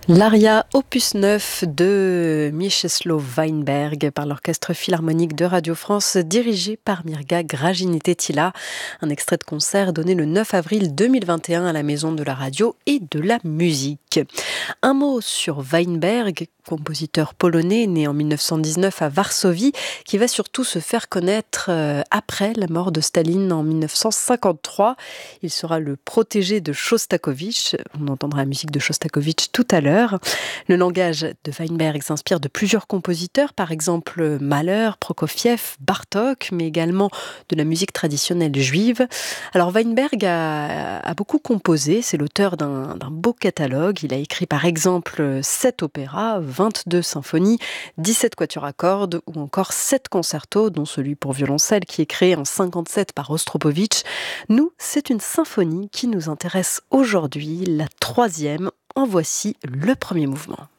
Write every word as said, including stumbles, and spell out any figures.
L'aria opus neuf de Mieczysław Weinberg par l'Orchestre Philharmonique de Radio France dirigé par Mirga Gražinytė-Tyla. Un extrait de concert donné le neuf avril deux mille vingt et un à la Maison de la Radio et de la Musique. Un mot sur Weinberg, compositeur polonais né en mille neuf cent dix-neuf à Varsovie, qui va surtout se faire connaître après la mort de Staline en mille neuf cent cinquante-trois. Il sera le protégé de Shostakovich. On entendra la musique de Shostakovich tout à l'heure. Le langage de Weinberg s'inspire de plusieurs compositeurs, par exemple Mahler, Prokofiev, Bartók, mais également de la musique traditionnelle juive. Alors Weinberg a, a beaucoup composé, c'est l'auteur d'un, d'un beau catalogue. Il a écrit par exemple sept opéras, vingt-deux symphonies, dix-sept quatuors à cordes ou encore sept concertos, dont celui pour violoncelle qui est créé en cinquante-sept par Rostropovitch. Nous, c'est une symphonie qui nous intéresse aujourd'hui, la troisième. En voici le premier mouvement.